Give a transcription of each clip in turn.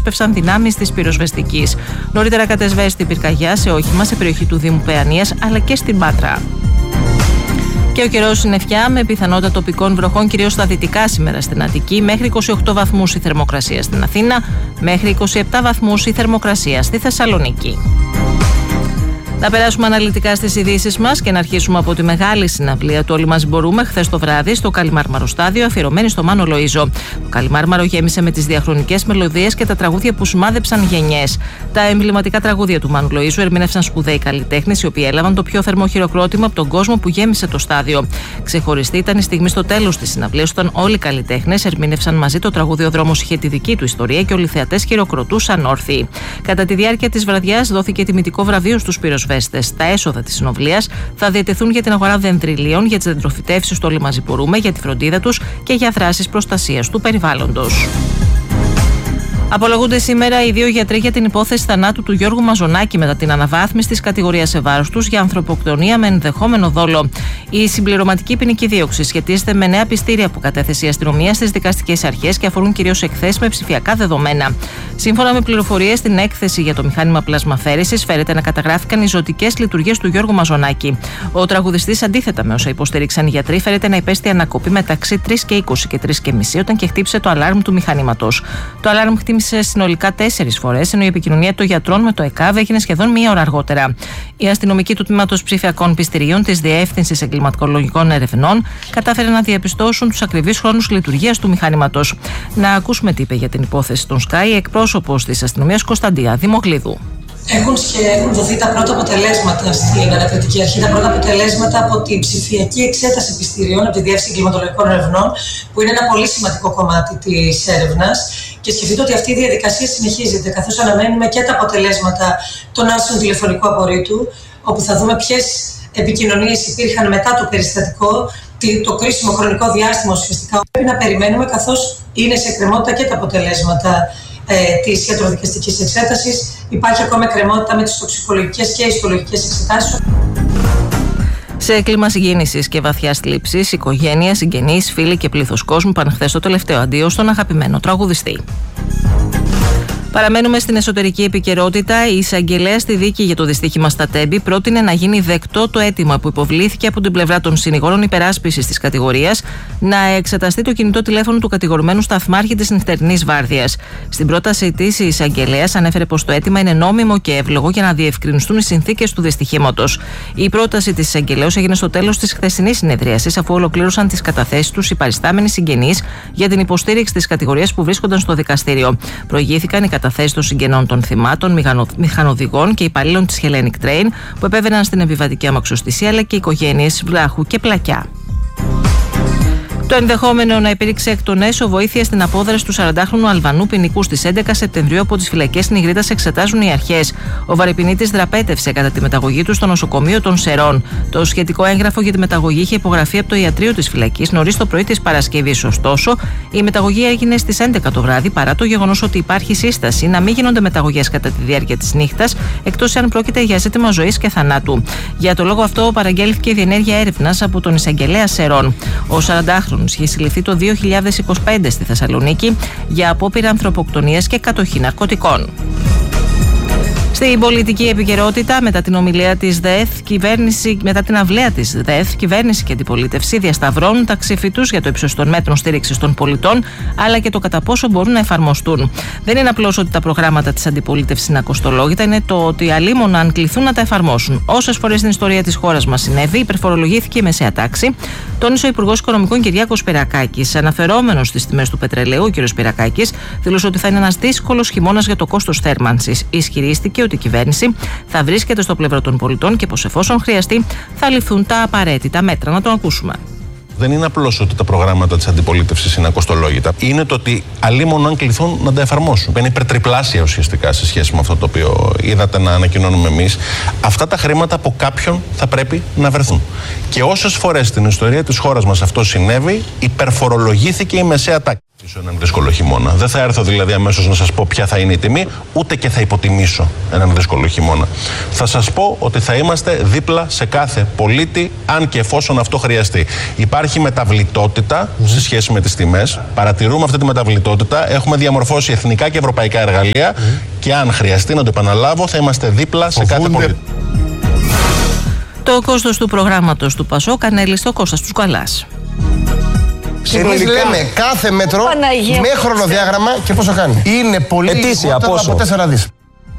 έσπευσαν δυνάμεις της πυροσβεστικής. Νωρίτερα κατεσβέστη πυρκαγιά σε όχημα σε περιοχή του Δήμου Παιανίας αλλά και στην Πάτρα. Και ο καιρός είναι φιά με πιθανότητα τοπικών βροχών κυρίως στα δυτικά σήμερα στην Αττική, μέχρι 28 βαθμούς η θερμοκρασία στην Αθήνα, μέχρι 27 βαθμούς η θερμοκρασία στη Θεσσαλονίκη. Να περάσουμε αναλυτικά στις ειδήσεις μας και να αρχίσουμε από τη μεγάλη συναυλία του Όλοι Μαζί Μπορούμε χθες το βράδυ στο Καλιμάρμαρο Στάδιο, αφιερωμένη στο Μάνο Λοΐζο. Το Καλιμάρμαρο γέμισε με τις διαχρονικές μελωδίες και τα τραγούδια που σημάδεψαν γενιές. Τα εμβληματικά τραγούδια του Μάνου Λοΐζου ερμήνευσαν σπουδαίοι καλλιτέχνες, οι οποίοι έλαβαν το πιο θερμό χειροκρότημα από τον κόσμο που γέμισε το στάδιο. Ξεχωριστή ήταν η στιγμή στο τέλος της συναυλίας, όταν όλοι οι καλλιτέχνες ερμήνευσαν μαζί το τραγούδι «Ο δρόμος είχε τη δική του ιστορία» και όλοι οι θεατές χειροκροτούσαν όρθιοι. Κατά τη διάρκεια της βραδιάς δόθηκε τιμητικό βραβείο στους πυροσβέστες. Τα έσοδα της συναυλίας θα διατεθούν για την αγορά δεντριλίων, για τις δεντροφυτεύσεις του Όλοι Μαζί Μπορούμε, για τη φροντίδα τους και για δράσεις προστασίας του περιβάλλοντος. Απολογούνται σήμερα οι δύο γιατροί για την υπόθεση θανάτου του Γιώργου Μαζονάκη μετά την αναβάθμιση της κατηγορίας σε βάρος τους για ανθρωποκτονία με ενδεχόμενο δόλο. Η συμπληρωματική ποινική δίωξη σχετίζεται με νέα πιστήρια που κατέθεσε η αστυνομία στις δικαστικές αρχές και αφορούν κυρίως εκθέσεις με ψηφιακά δεδομένα. Σύμφωνα με πληροφορίες στην έκθεση για το μηχάνημα πλασμαφαίρεσης, φέρεται να καταγράφηκαν οι ζωτικές λειτουργίες του Γιώργου Μαζονάκη. Ο τραγουδιστής, αντίθετα με όσα υποστήριξαν οι γιατροί, φέρεται να υπέστη ανακοπή μεταξύ 3 και 20 και 3 και μισή όταν και χτύπησε το αλάρμ του μηχανήματος. Το αλάρμ χτύπησε συνολικά 4 φορές, ενώ η επικοινωνία των γιατρών με το ΕΚΑΒ έγινε σχεδόν μία ώρα αργότερα. Οι αστυνομικοί του Τμήματος Ψηφιακών Πιστηρίων της Διεύθυνσης Εγκληματολογικών Ερευνών κατάφεραν να διαπιστώσουν τους ακριβείς χρόνους λειτουργίας του μηχανήματος. Να ακούσουμε τι είπε για την υπόθεση των Sky εκπρόσωπος της αστυνομίας Κωνσταντία Δημοκλίδου. Έχουν δοθεί τα πρώτα αποτελέσματα στην Ανακριτική Αρχή, τα πρώτα αποτελέσματα από την ψηφιακή εξέταση πιστηρίων από τη Διεύθυνση Εγκληματολογικών Ερευνών, που είναι ένα πολύ σημαντικό κομμάτι της έρευνας. Και σκεφτείτε ότι αυτή η διαδικασία συνεχίζεται, καθώς αναμένουμε και τα αποτελέσματα των άρθρων τηλεφωνικού απορρίτου, όπου θα δούμε ποιες επικοινωνίες υπήρχαν μετά το περιστατικό, το κρίσιμο χρονικό διάστημα ουσιαστικά. Πρέπει να περιμένουμε, καθώς είναι σε εκκρεμότητα και τα αποτελέσματα της ιατροδικαστικής εξέτασης. Υπάρχει ακόμα εκκρεμότητα με τις τοξικολογικές και ιστολογικές εξετάσεις. Σε κλίμα συγκίνησης και βαθιάς θλίψης, οικογένεια, συγγενείς, φίλοι και πλήθος κόσμου πάνε χθες το τελευταίο αντίο στον αγαπημένο τραγουδιστή. Παραμένουμε στην εσωτερική επικαιρότητα. Η εισαγγελέα στη δίκη για το δυστύχημα στα Τέμπη πρότεινε να γίνει δεκτό το αίτημα που υποβλήθηκε από την πλευρά των συνηγόρων υπεράσπισης της κατηγορίας να εξεταστεί το κινητό τηλέφωνο του κατηγορουμένου σταθμάρχη της νυχτερινής βάρδιας. Στην πρόταση της, η εισαγγελέας ανέφερε πως το αίτημα είναι νόμιμο και εύλογο για να διευκρινιστούν οι συνθήκες του δυστυχήματος. Η πρόταση της εισαγγελέως έγινε στο τέλος της χθεσινής συνεδρίασης, αφού ολοκλήρωσαν τις καταθέσεις τους οι παριστάμενοι συγγενείς για την υποστήριξη της κατηγορίας που βρίσκονταν στο δικαστήριο. Προηγήθηκαν οι καταθέσεις των συγγενών των θυμάτων, μηχανοδηγών και υπαλλήλων της Hellenic Train που επέβαιναν στην επιβατική αμαξοστησία, αλλά και οικογένειες Βλάχου και Πλακιά. Το ενδεχόμενο να υπήρξε εκ των έσω βοήθεια στην απόδραση του 40χρονου Αλβανού ποινικού στις 11 Σεπτεμβρίου από τις φυλακές Νιγρίτας εξετάζουν οι αρχές. Ο βαρυπινίτης δραπέτευσε κατά τη μεταγωγή του στο νοσοκομείο των Σερών. Το σχετικό έγγραφο για τη μεταγωγή είχε υπογραφεί από το ιατρείο της φυλακής νωρίς το πρωί της Παρασκευής. Ωστόσο, η μεταγωγή έγινε στις 11 το βράδυ, παρά το γεγονός ότι υπάρχει σύσταση να μην γίνονται μεταγωγές κατά τη διάρκεια της νύχτας, εκτός αν πρόκειται για ζήτημα ζωής και θανάτου. Για το λόγο αυτό, παραγγέλθηκε η διενέργεια έρευνας από τον εισαγγελέα Σερών. Ο 40χρονος είχε συλληφθεί το 2025 στη Θεσσαλονίκη για απόπειρα ανθρωποκτονίας και κατοχή ναρκωτικών. Στην πολιτική επικαιρότητα, μετά την ομιλία της ΔΕΘ, μετά την αυλαία της ΔΕΘ, κυβέρνηση και αντιπολίτευση διασταυρώνουν τα ξύφη τους για το ύψος των μέτρων στήριξης των πολιτών, αλλά και το κατά πόσο μπορούν να εφαρμοστούν. Δεν είναι απλώς ότι τα προγράμματα της αντιπολίτευσης είναι ακοστολόγητα, είναι το ότι αλίμονα αν κληθούν να τα εφαρμόσουν. Όσες φορές στην ιστορία της χώρας μας συνέβη, υπερφορολογήθηκε η μεσαία τάξη, τόνισε ο Υπουργός Οικονομικών Κυριάκος Πυρακάκης. Αναφερόμενος στις τιμές του πετρελαίου, ο κ. Πυρακάκης δήλωσε ότι θα είναι ένας δύσκολος χειμώνας για το κόστος θέρμανσης. Ισχυρίστηκε ότι η κυβέρνηση θα βρίσκεται στο πλευρό των πολιτών και πως εφόσον χρειαστεί θα ληφθούν τα απαραίτητα μέτρα. Να τον ακούσουμε. Δεν είναι απλώς ότι τα προγράμματα της αντιπολίτευσης είναι ακοστολόγητα. Είναι το ότι αλίμονο αν κληθούν να τα εφαρμόσουν. Είναι υπερτριπλάσια ουσιαστικά σε σχέση με αυτό το οποίο είδατε να ανακοινώνουμε εμείς. Αυτά τα χρήματα από κάποιον θα πρέπει να βρεθούν. Και όσες φορές στην ιστορία της χώρας μας αυτό συνέβη, υπερφορολογήθηκε η μεσαία τάξη. Έναν δύσκολο χειμώνα. Δεν θα έρθω δηλαδή αμέσως να σας πω ποια θα είναι η τιμή, ούτε και θα υποτιμήσω έναν δύσκολο χειμώνα. Θα σας πω ότι θα είμαστε δίπλα σε κάθε πολίτη, αν και εφόσον αυτό χρειαστεί. Υπάρχει μεταβλητότητα σε σχέση με τις τιμές. Παρατηρούμε αυτή τη μεταβλητότητα. Έχουμε διαμορφώσει εθνικά και ευρωπαϊκά εργαλεία και αν χρειαστεί, να το επαναλάβω, θα είμαστε δίπλα σε κάθε πολίτη. Το κόστος του προγράμματος του ΠΑΣΟΚ ανέλησε ο Κώστας Πουσκαλάς. Εμείς λέμε κάθε μέτρο με χρονοδιάγραμμα και πόσο κάνει. Είναι πολύ λιγότερο από 4 δις.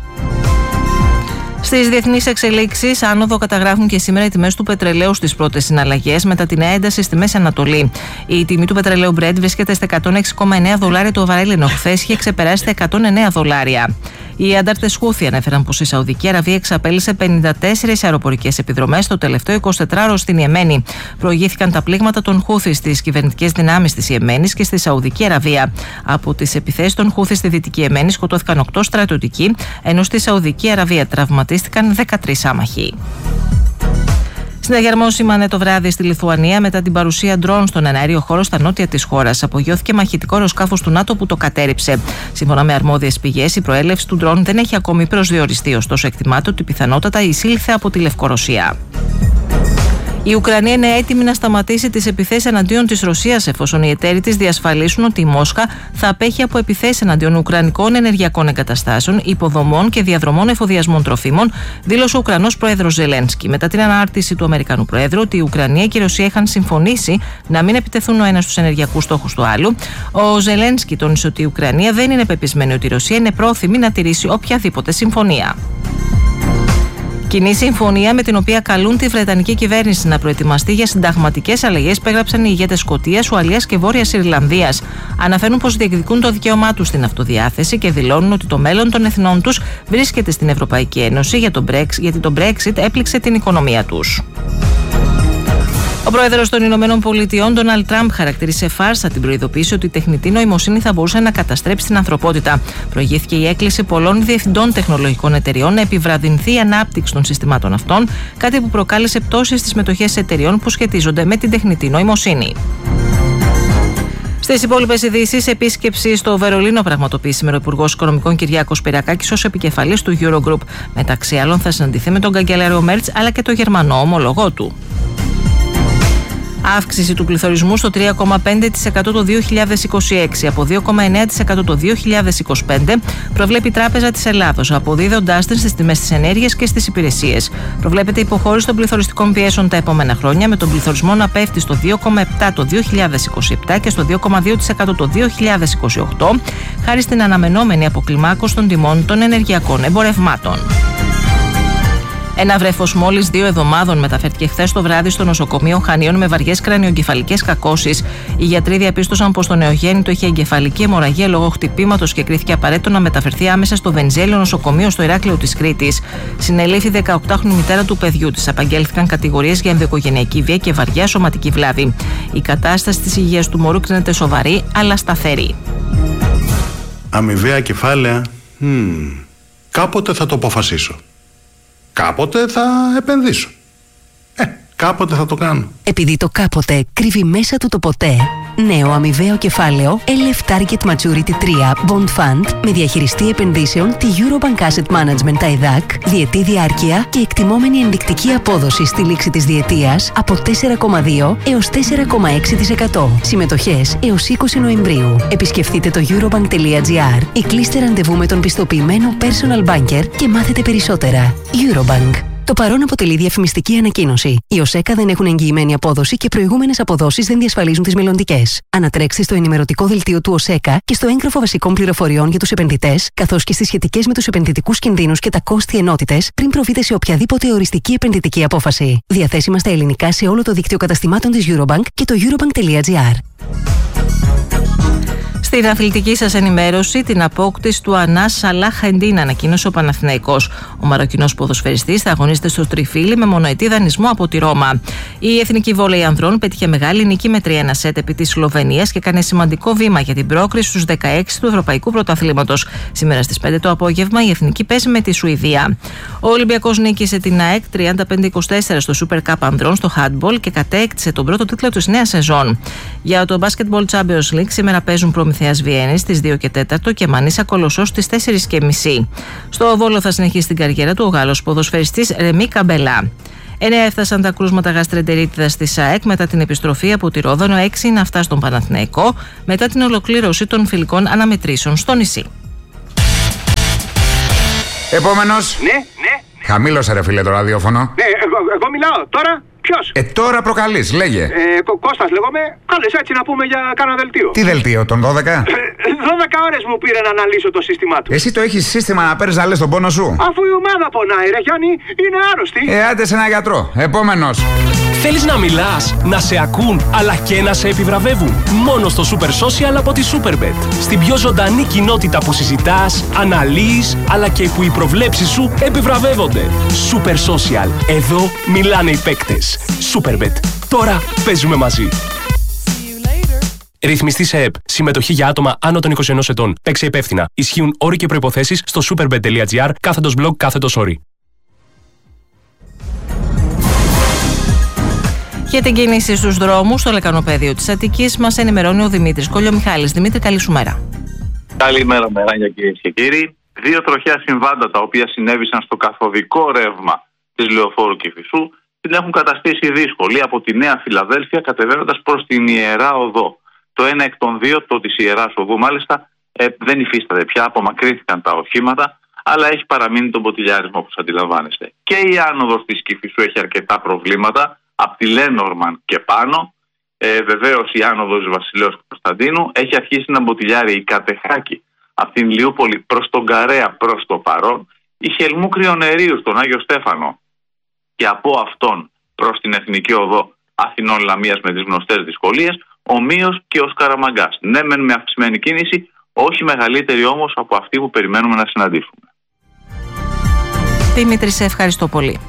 Στις διεθνείς εξελίξεις, άνοδο καταγράφουν και σήμερα οι τιμές του πετρελαίου στις πρώτες συναλλαγές μετά την ένταση στη Μέση Ανατολή. Η τιμή του πετρελαίου Brent βρίσκεται στα $106,9 το βαρέλι, ενώ χθες είχε ξεπεράσει τα $109. Οι αντάρτες Χούθι ανέφεραν πως η Σαουδική Αραβία εξαπέλυσε 54 αεροπορικές επιδρομές το τελευταίο 24ωρο στην Ιεμένη. Προηγήθηκαν τα πλήγματα των Χούθι στις κυβερνητικές δυνάμεις της Ιεμένης και στη Σαουδική Αραβία. Από τις επιθέσεις των Χούθι στη Δυτική Ιεμένη σκοτώθηκαν 8 στρατιωτικοί, ενώ στη Σαουδική Αραβία τραυματίστηκαν 13 άμαχοι. Συναγερμό σήμανε το βράδυ στη Λιθουανία μετά την παρουσία ντρόν στον εναέριο χώρο στα νότια της χώρας. Απογειώθηκε μαχητικό αεροσκάφος του ΝΑΤΟ που το κατέρριψε. Σύμφωνα με αρμόδιες πηγές, η προέλευση του ντρόν δεν έχει ακόμη προσδιοριστεί, ωστόσο εκτιμάται ότι πιθανότατα εισήλθε από τη Λευκορωσία. Η Ουκρανία είναι έτοιμη να σταματήσει τις επιθέσεις εναντίον της Ρωσίας, εφόσον οι εταίροι της διασφαλίσουν ότι η Μόσχα θα απέχει από επιθέσεις εναντίον ουκρανικών ενεργειακών εγκαταστάσεων, υποδομών και διαδρομών εφοδιασμών τροφίμων, δήλωσε ο Ουκρανός πρόεδρος Ζελένσκι. Μετά την ανάρτηση του Αμερικανού Προέδρου ότι η Ουκρανία και η Ρωσία είχαν συμφωνήσει να μην επιτεθούν ο ένας στους ενεργειακούς στόχους του άλλου, ο Ζελένσκι τόνισε ότι η Ουκρανία δεν είναι πεπισμένη ότι η Ρωσία είναι πρόθυμη να τηρήσει οποιαδήποτε συμφωνία. Κοινή συμφωνία με την οποία καλούν τη Βρετανική κυβέρνηση να προετοιμαστεί για συνταγματικές αλλαγές υπέγραψαν οι ηγέτες Σκωτίας, Ουαλίας και Βόρειας Ιρλανδίας. Αναφέρουν πως διεκδικούν το δικαίωμά τους στην αυτοδιάθεση και δηλώνουν ότι το μέλλον των εθνών τους βρίσκεται στην Ευρωπαϊκή Ένωση γιατί το Brexit έπληξε την οικονομία τους. Ο πρόεδρος των Ηνωμένων Πολιτειών, Ντόναλντ Τραμπ, χαρακτήρισε φάρσα την προειδοποίηση ότι η τεχνητή νοημοσύνη θα μπορούσε να καταστρέψει την ανθρωπότητα. Προηγήθηκε η έκκληση πολλών διευθυντών τεχνολογικών εταιριών να επιβραδυνθεί η ανάπτυξη των συστημάτων αυτών, κάτι που προκάλεσε πτώσεις στις μετοχές εταιριών που σχετίζονται με την τεχνητή νοημοσύνη. Στις υπόλοιπες ειδήσεις, επίσκεψη στο Βερολίνο πραγματοποιεί σήμερα ο Υπουργός Οικονομικών Κυριάκος Πυριακάκης ως επικεφαλής του Eurogroup. Μεταξύ άλλων, θα συναντηθεί με τον καγκελάριο Μέρτς αλλά και το Γερμανό ομόλογό του. Αύξηση του πληθωρισμού στο 3,5% το 2026 από 2,9% το 2025 προβλέπει η Τράπεζα της Ελλάδος, αποδίδοντάς την στις τιμές της ενέργειας και στις υπηρεσίες. Προβλέπεται υποχώρηση των πληθωριστικών πιέσεων τα επόμενα χρόνια, με τον πληθωρισμό να πέφτει στο 2,7% το 2027 και στο 2,2% το 2028, χάρη στην αναμενόμενη αποκλιμάκωση των τιμών των ενεργειακών εμπορευμάτων. Ένα βρέφος μόλις 2 εβδομάδων μεταφέρθηκε χθες το βράδυ στο νοσοκομείο Χανίων με βαριές κρανιογκεφαλικές κακώσεις. Οι γιατροί διαπίστωσαν πως το νεογέννητο είχε εγκεφαλική αιμορραγία λόγω χτυπήματος και κρίθηκε απαραίτητο να μεταφερθεί άμεσα στο Βενιζέλιο νοσοκομείο στο Ηράκλειο της Κρήτης. Συνελήφθη 18χρονη μητέρα του παιδιού της. Απαγγέλθηκαν κατηγορίες για ενδοοικογενειακή βία και βαριά σωματική βλάβη. Η κατάσταση της υγείας του μωρού κρίνεται σοβαρή αλλά σταθερή. Αμοιβαία κεφάλαια. Κάποτε θα το αποφασίσω. Κάποτε θα επενδύσω. Κάποτε θα το κάνω. Επειδή το κάποτε κρύβει μέσα του το ποτέ, νέο αμοιβαίο κεφάλαιο LF Target Maturity 3 Bond Fund με διαχειριστή επενδύσεων τη Eurobank Asset Management ΤΑΙΔΑΚ, διετή διάρκεια και εκτιμόμενη ενδεικτική απόδοση στη λήξη της διετίας από 4,2 έως 4,6%. Συμμετοχές έως 20 Νοεμβρίου. Επισκεφτείτε το eurobank.gr ή κλείστε ραντεβού με τον πιστοποιημένο personal banker και μάθετε περισσότερα. Eurobank. Το παρόν αποτελεί διαφημιστική ανακοίνωση. Οι ΟΣΕΚΑ δεν έχουν εγγυημένη απόδοση και προηγούμενες αποδόσεις δεν διασφαλίζουν τις μελλοντικές. Ανατρέξτε στο ενημερωτικό δελτίο του ΟΣΕΚΑ και στο έγγραφο βασικών πληροφοριών για τους επενδυτές, καθώς και στις σχετικές με τους επενδυτικούς κινδύνους και τα κόστη ενότητες, πριν προβείτε σε οποιαδήποτε οριστική επενδυτική απόφαση. Διαθέσιμα στα ελληνικά σε όλο το δίκτυο καταστημάτων της Eurobank και το eurobank.gr. Στην αθλητική σας ενημέρωση, την απόκτηση του Ανάς Σαλάχ Εντίν ανακοίνωσε ο Παναθηναϊκός. Ο Μαροκινός ποδοσφαιριστής θα αγωνίζεται στο Τριφύλι με μονοετή δανεισμό από τη Ρώμα. Η εθνική βόλεϊ ανδρών πέτυχε μεγάλη νίκη με 3-1 σετ επί της Σλοβενίας και έκανε σημαντικό βήμα για την πρόκριση στους 16 του Ευρωπαϊκού Πρωταθλήματος. Σήμερα στις 5 το απόγευμα η εθνική παίζει με τη Σουηδία. Ο Ολυμπιακός νίκησε την ΑΕΚ 35-24 στο Super Cup ανδρών στο handball και κατέκτησε τον πρώτο τίτλο της νέας σεζόν. Για το Basketball Champions League σήμερα παίζουν προμηθευτές Θέας Βιέννης στις 2 και 4 και Μανίσα Κολοσσός στις 4.30. Στο Βόλο θα συνεχίσει την καριέρα του ο Γάλλος ποδοσφαιριστής Ρεμί Καμπελά. 9 έφτασαν τα κρούσματα γαστρεντερίτιδας στη ΣΑΕΚ μετά την επιστροφή από τη Ρόδανο. 6 είναι αυτά στον Παναθηναϊκό μετά την ολοκλήρωση των φιλικών αναμετρήσεων στο νησί. Επόμενος. Ναι. Χαμήλωσε ρε φίλε το ραδιόφωνο. Ναι, εγώ μιλάω. Τώρα ποιος? Τώρα προκαλείς, λέγε. Κώστας λέγομαι. Κάλες έτσι να πούμε για κάνα δελτίο. Τι δελτίο, των 12? 12 ώρες μου πήρε να αναλύσω το σύστημά του. Εσύ το έχεις σύστημα να παίρνεις να λες τον πόνο σου? Αφού η ομάδα πονάει ρε Γιάννη, είναι άρρωστη. Άντε σε ένα γιατρό. Επόμενος. Θέλεις να μιλάς, να σε ακούν, αλλά και να σε επιβραβεύουν? Μόνο στο Super Social από τη Superbet. Στην πιο ζωντανή κοινότητα που συζητάς, αναλύεις, αλλά και που οι προβλέψεις σου επιβραβεύονται. Super Social. Εδώ μιλάνε οι παίκτες. Superbet. Τώρα παίζουμε μαζί. Ρυθμιστή σε ΕΠ. Συμμετοχή για άτομα άνω των 21 ετών. Παίξε υπεύθυνα. Ισχύουν όροι και προϋποθέσεις στο superbet.gr/blog/όροι. Για την κίνηση στους δρόμους στο λεκανοπέδιο της Αττικής μας ενημερώνει ο Δημήτρης Κολιομιχάλης. Δημήτρη, καλή σου μέρα. Καλημέρα, μεράνια κυρίες και κύριοι. 2 τροχαία συμβάντα τα οποία συνέβησαν στο καθοδικό ρεύμα της Λεωφόρου Κηφισού την έχουν καταστήσει δύσκολη από τη Νέα Φιλαδέλφια κατεβαίνοντας προς την Ιερά Οδό. Το ένα εκ των δύο, το της Ιεράς Οδού μάλιστα, δεν υφίσταται πια, απομακρύνθηκαν τα οχήματα, αλλά έχει παραμείνει το μποτιλιάρισμα όπως αντιλαμβάνεστε. Και η άνοδος της Κηφισού έχει αρκετά προβλήματα, από τη Λένορμαν και πάνω. Βεβαίως η άνοδος Βασιλέως Κωνσταντίνου έχει αρχίσει να μποτιλιάρει η Κατεχάκη από την Λιούπολη προς τον Καρέα προς το παρόν, η Χελμού Κρυονερίου στον Άγιο Στέφανο και από αυτόν προς την Εθνική Οδό Αθηνών Λαμίας με τις γνωστές δυσκολίες, ομοίως και ο Σκαραμαγκάς. Ναι, μεν με αυξημένη κίνηση, όχι μεγαλύτερη όμως από αυτή που περιμένουμε να συναντήσουμε. Δημήτρη, σε ευχαριστώ πολύ.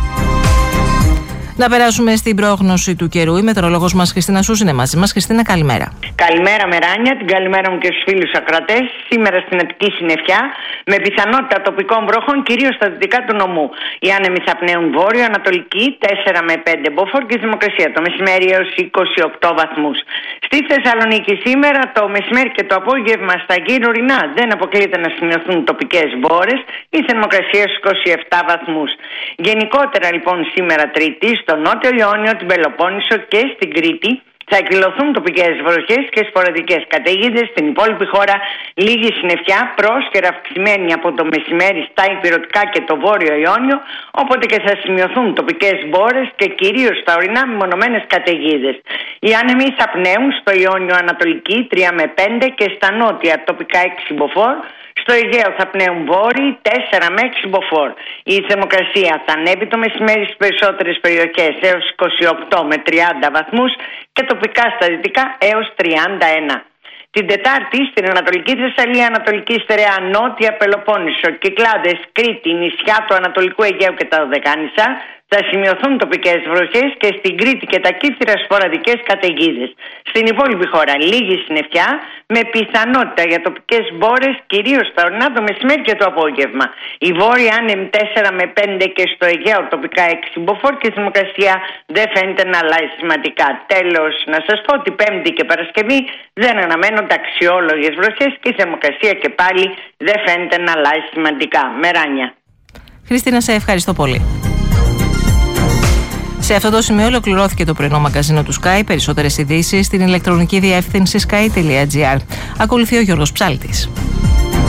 Να περάσουμε στην πρόγνωση του καιρού. Η μετεωρολόγος μας Χριστίνα Σούς είναι μαζί μας. Χριστίνα, καλημέρα. Καλημέρα, Μεράνια. Την καλημέρα μου και στους φίλους ακροατές. Σήμερα στην Αττική συννεφιά, με πιθανότητα τοπικών βρόχων, κυρίως στα δυτικά του νομού. Οι άνεμοι θα πνέουν βόρειο-ανατολική 4 με 5 μποφόρ και Δημοκρασία το μεσημέρι έως 28 βαθμούς. Στη Θεσσαλονίκη σήμερα το μεσημέρι και το απόγευμα στα γύρω ορεινά δεν αποκλείεται να σημειωθούν τοπικές μπόρες. Η θερμοκρασία στους 27 βαθμούς. Γενικότερα λοιπόν σήμερα Τρίτη, στο Νότιο Ιόνιο, την Πελοπόννησο και στην Κρήτη θα εκδηλωθούν τοπικές βροχές και σποραδικές καταιγίδες. Στην υπόλοιπη χώρα λίγη συννεφιά, πρόσκαιρα αυξημένη από το μεσημέρι στα υπηρετικά και το βόρειο Ιόνιο, όποτε και θα σημειωθούν τοπικές μπόρες και κυρίως στα ορεινά μεμονωμένες καταιγίδες. Οι άνεμοι θα πνέουν στο Ιόνιο ανατολική 3 με 5 και στα νότια τοπικά 6 μποφόρ. Στο Αιγαίο θα πνέουν βόρειοι 4 με 6 μποφόρ. Η θερμοκρασία θα ανέβει το μεσημέρι στις περισσότερες περιοχές έως 28 με 30 βαθμούς και τοπικά στα δυτικά έως 31. Την Τετάρτη στην Ανατολική Θεσσαλία, Ανατολική Στερεά, Νότια Πελοπόννησο, Κυκλάδες, Κρήτη, νησιά του Ανατολικού Αιγαίου και τα Δωδεκάνησα θα σημειωθούν τοπικές βροχές και στην Κρήτη και τα Κύθυρα σποραδικές καταιγίδες. Στην υπόλοιπη χώρα λίγη συννεφιά με πιθανότητα για τοπικές μπόρες κυρίως στα ορεινά το μεσημέρι και το απόγευμα. Η βόρεια άνεμη 4 με 5 και στο Αιγαίο τοπικά 6 μποφόρ και η θερμοκρασία δεν φαίνεται να αλλάζει σημαντικά. Τέλος, να σας πω ότι Πέμπτη και Παρασκευή δεν αναμένονται αξιόλογες βροχές και η θερμοκρασία και πάλι δεν φαίνεται να αλλάζει σημαντικά. Μεράνια. Χριστίνα, σε ευχαριστώ πολύ. Σε αυτό το σημείο ολοκληρώθηκε το πρωινό μαγκαζίνο του Sky. Περισσότερες ειδήσεις στην ηλεκτρονική διεύθυνση sky.gr. Ακολουθεί ο Γιώργος Ψάλτης.